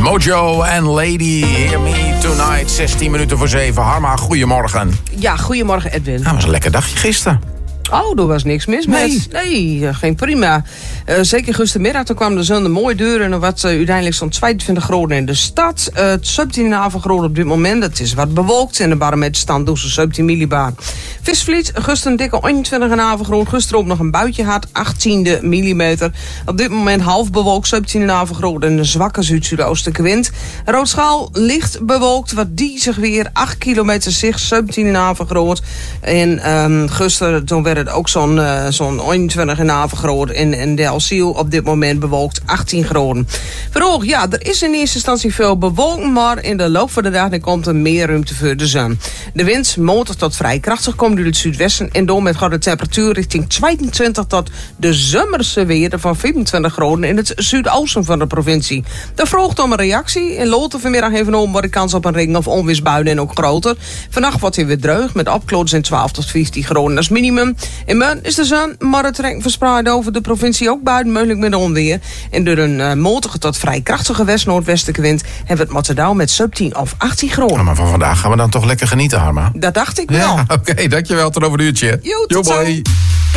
Mojo en Lady, Hear Me Tonight, 16 minuten voor 7. Harma, goedemorgen. Ja, goedemorgen Edwin. Nou, was een lekker dagje gisteren. Oh, er was niks mis met. Nee, ging prima. Zeker gistermiddag, toen kwam de zon de mooie deur en wat uiteindelijk zo'n 22 graden in de stad. Het 17 graden op dit moment. Het is wat bewolkt en de barometer staan dus 17 millibar. Visvliet, gisteren een dikke 21 graden. Gisteren ook nog een buitje had, 18 millimeter. Op dit moment half bewolkt, 17 graden en een zwakke zuid-zuidoostelijke wind. Roodschaal licht bewolkt, wat die zich weer 8 kilometer zicht, 17 graden. En gisteren toen werd het ook zo'n 21 graden in Delfziel. Op dit moment bewolkt 18 graden. Verhoog, ja, er is in eerste instantie veel bewolking, maar in de loop van de dag komt er meer ruimte voor de zon. De wind motor tot vrij krachtig komt uit het zuidwesten en door met gaat de temperatuur richting 22 tot de zomerse weerden van 25 graden in het zuidoosten van de provincie. Dat vroeg om een reactie. In Loten vanmiddag even om wordt de kans op een regen- of onweersbuien en ook groter. Vannacht wordt hij weer dreug met opkloders in 12 tot 15 graden als minimum. In Meun is de zon, maar het trekt verspreid over de provincie ook buiten, mogelijk met onweer. En door een matige tot vrij krachtige west-noordwestelijke wind hebben we het Rotterdam met 17 of 18 graden. Ja, maar van vandaag gaan we dan toch lekker genieten, Harma? Dat dacht ik wel. Ja, oké, dankjewel. Tot over een uurtje. Jo, tot zo. Bye.